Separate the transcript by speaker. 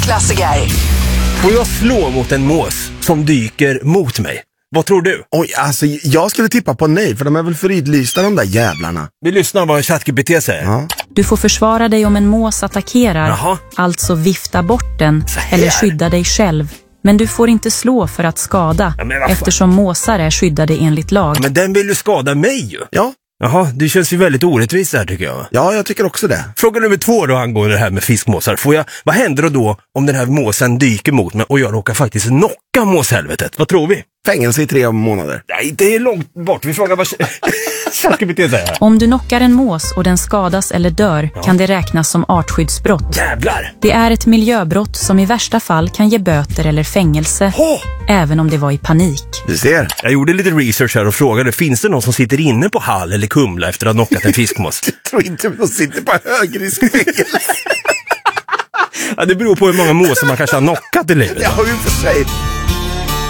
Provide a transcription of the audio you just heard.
Speaker 1: klassiker.
Speaker 2: Får jag slå mot en mås som dyker mot mig? Vad tror du?
Speaker 3: Oj, alltså jag skulle tippa på nej, för de är väl fridlysta de där jävlarna.
Speaker 2: Vi lyssnar vad ChatGPT säger.
Speaker 3: Ja.
Speaker 4: Du får försvara dig om en mås attackerar,
Speaker 2: Jaha.
Speaker 4: alltså vifta bort den eller skydda dig själv. Men du får inte slå för att skada,
Speaker 2: Ja, men vad fan.
Speaker 4: eftersom måsar är skyddade enligt lag.
Speaker 2: Men den vill ju skada mig ju.
Speaker 3: Ja.
Speaker 2: Jaha, det känns ju väldigt orättvist här tycker jag.
Speaker 3: Ja, jag tycker också det.
Speaker 2: Fråga nummer 2 då angående det här med fiskmåsar. Vad händer då om den här måsen dyker mot mig och jag råkar faktiskt knocka måshelvetet? Vad tror vi?
Speaker 3: Fängelse i 3 månader.
Speaker 2: Nej, det är långt bort. Vi frågar vad ChatGPT säger.
Speaker 4: Om du knockar en mås och den skadas eller dör kan det räknas som artskyddsbrott.
Speaker 2: Jävlar!
Speaker 4: Det är ett miljöbrott som i värsta fall kan ge böter eller fängelse, även om det var i panik.
Speaker 3: Du ser.
Speaker 2: Jag gjorde lite research här och frågade, finns det någon som sitter inne på Hall eller Kumla efter att ha knockat en fiskmås?
Speaker 3: Jag tror inte de sitter på högriskfängelse.
Speaker 2: Ja, det beror på hur många måsar man kanske har knockat i livet.
Speaker 3: Ja, i och för sig.